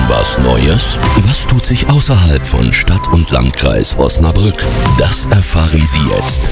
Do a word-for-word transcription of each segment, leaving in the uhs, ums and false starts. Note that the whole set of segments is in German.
Was Neues? Was tut sich außerhalb von Stadt und Landkreis Osnabrück? Das erfahren Sie jetzt.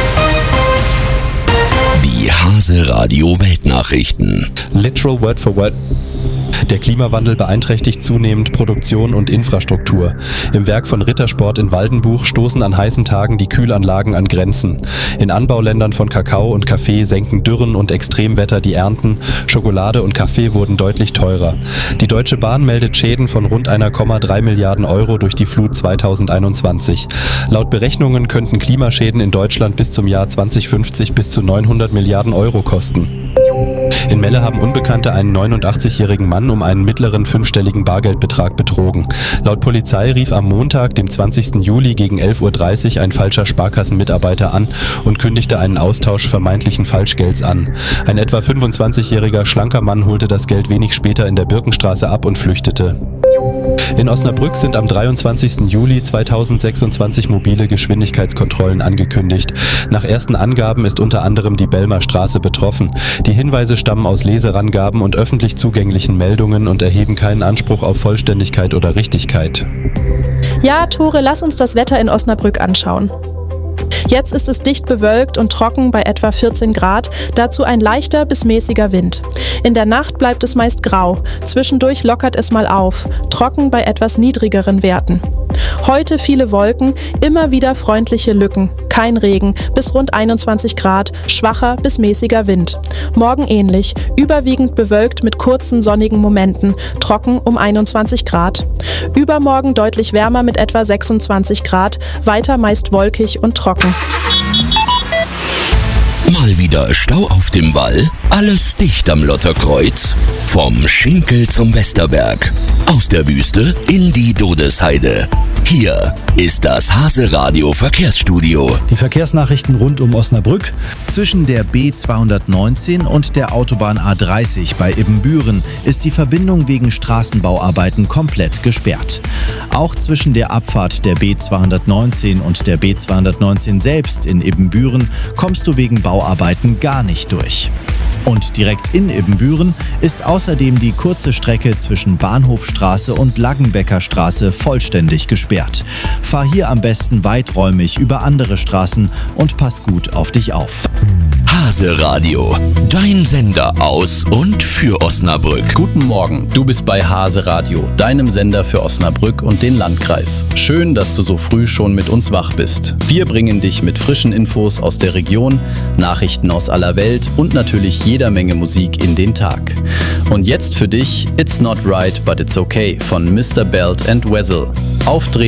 Die Hase Radio Weltnachrichten. Literal Word for Word. Der Klimawandel beeinträchtigt zunehmend Produktion und Infrastruktur. Im Werk von Rittersport in Waldenbuch stoßen an heißen Tagen die Kühlanlagen an Grenzen. In Anbauländern von Kakao und Kaffee senken Dürren und Extremwetter die Ernten. Schokolade und Kaffee wurden deutlich teurer. Die Deutsche Bahn meldet Schäden von rund eins Komma drei Milliarden Euro durch die Flut zweitausendeinundzwanzig. Laut Berechnungen könnten Klimaschäden in Deutschland bis zum Jahr zweitausendfünfzig bis zu neunhundert Milliarden Euro kosten. In Melle haben Unbekannte einen neunundachtzigjährigen Mann um einen mittleren fünfstelligen Bargeldbetrag betrogen. Laut Polizei rief am Montag, dem zwanzigsten Juli gegen elf Uhr dreißig ein falscher Sparkassenmitarbeiter an und kündigte einen Austausch vermeintlichen Falschgelds an. Ein etwa fünfundzwanzigjähriger schlanker Mann holte das Geld wenig später in der Birkenstraße ab und flüchtete. In Osnabrück sind am dreiundzwanzigsten Juli zweitausendsechsundzwanzig mobile Geschwindigkeitskontrollen angekündigt. Nach ersten Angaben ist unter anderem die Bellmer Straße betroffen. Die Hinweise stammen aus Leserangaben und öffentlich zugänglichen Meldungen und erheben keinen Anspruch auf Vollständigkeit oder Richtigkeit. Ja, Tore, lass uns das Wetter in Osnabrück anschauen. Jetzt ist es dicht bewölkt und trocken bei etwa vierzehn Grad, dazu ein leichter bis mäßiger Wind. In der Nacht bleibt es meist grau, zwischendurch lockert es mal auf, trocken bei etwas niedrigeren Werten. Heute viele Wolken, immer wieder freundliche Lücken, kein Regen, bis rund einundzwanzig Grad, schwacher bis mäßiger Wind. Morgen ähnlich, überwiegend bewölkt mit kurzen sonnigen Momenten, trocken um einundzwanzig Grad. Übermorgen deutlich wärmer mit etwa sechsundzwanzig Grad, weiter meist wolkig und trocken. Mal wieder Stau auf dem Wall? Alles dicht am Lotterkreuz? Vom Schinkel zum Westerberg. Aus der Wüste in die Dodesheide. Hier ist das Hase Radio Verkehrsstudio. Die Verkehrsnachrichten rund um Osnabrück. Zwischen der B zweihundertneunzehn und der Autobahn A dreißig bei Ibbenbüren ist die Verbindung wegen Straßenbauarbeiten komplett gesperrt. Auch zwischen der Abfahrt der B zweihundertneunzehn und der B zweihundertneunzehn selbst in Ibbenbüren kommst du wegen Bauarbeiten gar nicht durch. Und direkt in Ibbenbüren ist außerdem die kurze Strecke zwischen Bahnhofstraße und Laggenbecker Straße vollständig gesperrt. Fahr hier am besten weiträumig über andere Straßen und pass gut auf dich auf. Hase Radio, dein Sender aus und für Osnabrück. Guten Morgen, du bist bei Hase Radio, deinem Sender für Osnabrück und den Landkreis. Schön, dass du so früh schon mit uns wach bist. Wir bringen dich mit frischen Infos aus der Region, Nachrichten aus aller Welt und natürlich jeder Menge Musik in den Tag. Und jetzt für dich It's Not Right But It's Okay von Mister Belt and Wessel. Aufdrehen